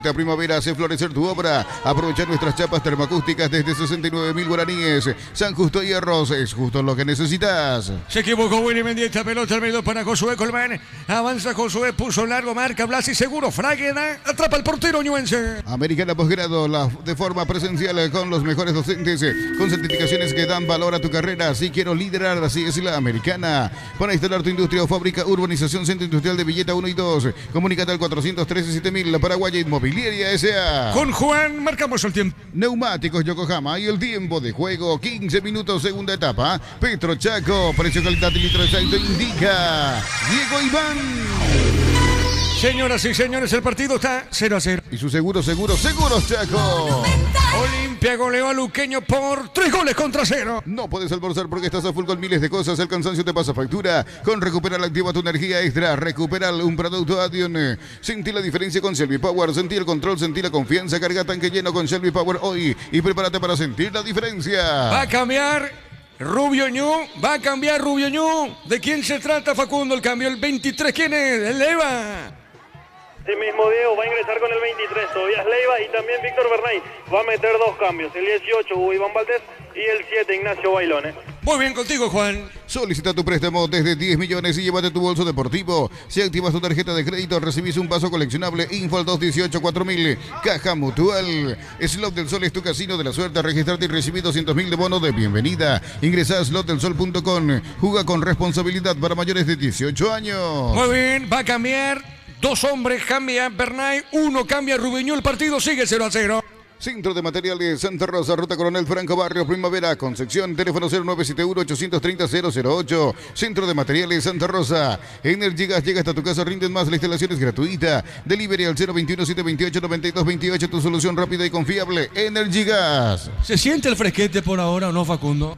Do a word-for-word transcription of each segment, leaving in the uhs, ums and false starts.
La primavera hace florecer tu obra. Aprovecha nuestras chapas termoacústicas desde sesenta y nueve mil guaraníes. San Justo y Arroz es justo lo que necesitas. Se equivocó Willy Mendieta, pelota al medio para Josué Colmán. Avanza Josué, puso largo, marca Blasi, seguro. Fragueda, atrapa al portero ñuense. Americana Posgrado, la, de forma presencial con los mejores docentes, con certificaciones que dan valor a tu carrera. Si quiero liderar, así es la Americana. Para instalar tu industria o fábrica, urbanización, centro industrial de Villeta uno y dos. Comunícate al cuatrocientos trece siete mil, la Paraguaya Inmobiliaria S A. Con Juan marcamos el tiempo. Neumáticos Yokohama y el tiempo de juego, quince minutos, segunda etapa. Petro Chaco, precio, calidad y litro exacto indica Diego Iván. Señoras y señores, el partido está cero a cero. Y su seguro, seguro, seguros Chaco. Olimpia goleó a Luqueño por tres goles contra cero. No puedes almorzar porque estás a full con miles de cosas. El cansancio te pasa factura. Con Recuperal activa tu energía extra. Recuperal, un producto Adion. Sentí la diferencia con Shelby Power. Sentí el control, sentí la confianza. Carga tanque lleno con Shelby Power hoy. Y prepárate para sentir la diferencia. Va a cambiar Rubio Ñu. Va a cambiar Rubio Ñu. ¿De quién se trata, Facundo? El cambio, el veintitrés. ¿Quién es? El Eva. Sí mismo Diego va a ingresar con el veintitrés, Tobias Leiva y también Víctor Bernay. Va a meter dos cambios, el dieciocho Hugo Iván Valdés y el siete Ignacio Bailone. Muy bien contigo, Juan. Solicita tu préstamo desde diez millones y llévate tu bolso deportivo. Si activas tu tarjeta de crédito, recibís un paso coleccionable Info al dos dieciocho cuatro mil. Caja Mutual. Slot del Sol es tu casino de la suerte. Registrarte y recibir doscientos mil de bono de bienvenida. Ingresa a slot del sol punto com. Juga con responsabilidad para mayores de dieciocho años. Muy bien, va a cambiar. Dos hombres cambia Bernay, uno cambia Rubiño, el partido sigue cero a cero. Centro de Materiales Santa Rosa, Ruta Coronel Franco, Barrio Primavera, Concepción, teléfono cero nueve siete uno ocho tres cero cero cero ocho. Centro de Materiales Santa Rosa. Energigas llega hasta tu casa, rinden más, la instalación es gratuita. Delivery al cero veintiuno siete veintiocho noventa y dos veintiocho, tu solución rápida y confiable. Energigas. ¿Se siente el fresquete por ahora o no, Facundo?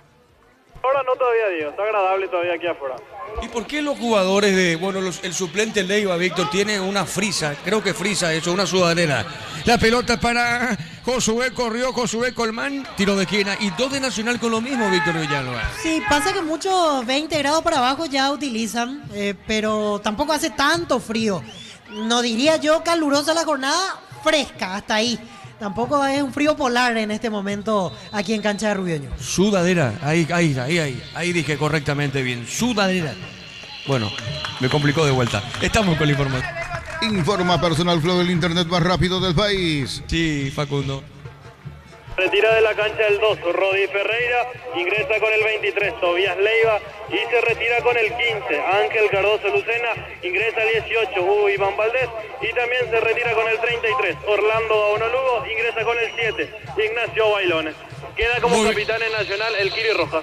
Ahora no todavía, Diego, está agradable todavía aquí afuera. ¿Y por qué los jugadores de, bueno, los, el suplente Leiva, Víctor, tiene una frisa, creo que frisa eso, una sudadera? La pelota para Josué, corrió Josué Colmán, tiro de esquina, y dos de Nacional con lo mismo, Víctor Villalba. Sí, pasa que muchos veinte grados para abajo ya utilizan, eh, pero tampoco hace tanto frío. No diría yo calurosa la jornada, fresca, hasta ahí. Tampoco es un frío polar en este momento aquí en cancha de Rubioño. Sudadera, ahí, ahí, ahí, ahí, ahí dije correctamente bien, sudadera. Bueno, me complicó de vuelta. Estamos con la información. Informa Personal Flow, el internet más rápido del país. Sí, Facundo. Retira de la cancha el dos, Rodi Ferreira, ingresa con el veintitrés, Tobias Leiva, y se retira con el quince, Ángel Cardoso Lucena, ingresa el dieciocho, Hugo Iván Valdés, y también se retira con el treinta y tres, Orlando Gauno Lugo, ingresa con el siete, Ignacio Bailone. Queda como Muy capitán en Nacional el Kiri Rojas.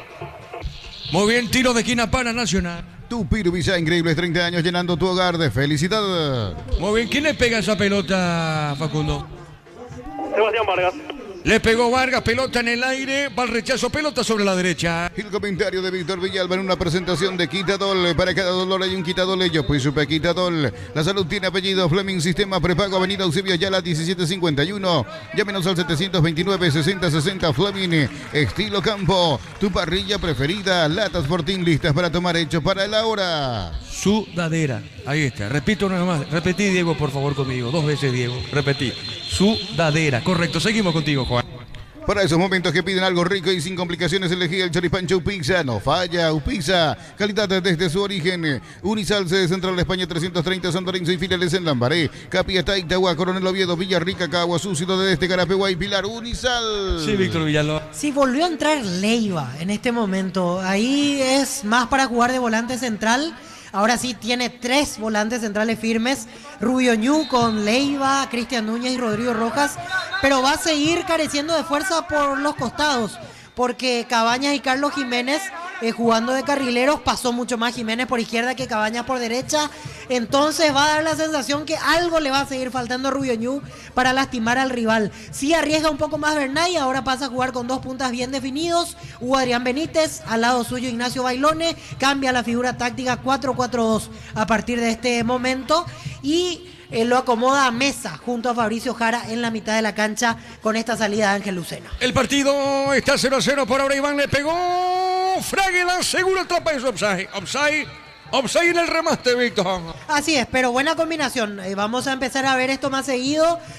Muy bien, tiro de esquina para Nacional. Tu Piruvisa, increíbles treinta años llenando tu hogar de felicidad. Muy bien, ¿quién le pega esa pelota, Facundo? Sebastián Vargas. Le pegó Vargas, pelota en el aire, va al rechazo, pelota sobre la derecha. El comentario de Víctor Villalba en una presentación de Quitadol. Para cada dolor hay un Quitadol, yo pues supe Quitadol. La salud tiene apellido, Fleming Sistema Prepago, Avenida Eusebio Ayala diecisiete cincuenta y uno. Llámenos al setecientos veintinueve sesenta sesenta Fleming. Estilo Campo, tu parrilla preferida. Latas Fortín listas para tomar, hecho para la hora. Sudadera, ahí está, repito una vez más, repetí Diego por favor conmigo, dos veces Diego, repetí, sudadera, correcto, seguimos contigo Juan. Para esos momentos que piden algo rico y sin complicaciones, elegí el Choripancho Upizza. No falla, Upizza. Calidad desde su origen. Unisalce de Central España trescientos treinta, San Lorenzo y filiales en Lambaré. Capiatá, Itagua, Coronel Oviedo, Villarrica, Caguazú, Ciudad de Este, Carapegua y Pilar. Unisal. Sí, Víctor Villalba. Sí, volvió a entrar Leiva en este momento. Ahí es más para jugar de volante central. Ahora sí tiene tres volantes centrales firmes, Rubio Ñu con Leiva, Cristian Núñez y Rodrigo Rojas, pero va a seguir careciendo de fuerza por los costados, porque Cabañas y Carlos Jiménez eh, jugando de carrileros, pasó mucho más Jiménez por izquierda que Cabañas por derecha, entonces va a dar la sensación que algo le va a seguir faltando a Rubio Ñu para lastimar al rival. Sí arriesga un poco más Bernay, ahora pasa a jugar con dos puntas bien definidos, Hugo Adrián Benítez, al lado suyo Ignacio Bailone, cambia la figura táctica cuatro cuatro dos a partir de este momento y Eh, lo acomoda a Mesa junto a Fabricio Jara en la mitad de la cancha con esta salida de Ángel Lucena. El partido está cero a cero por ahora. Iván le pegó. Fraguela, seguro el trapezo. Offside. Offside. Offside en el remate, Víctor. Así es, pero buena combinación. Eh, vamos a empezar a ver esto más seguido.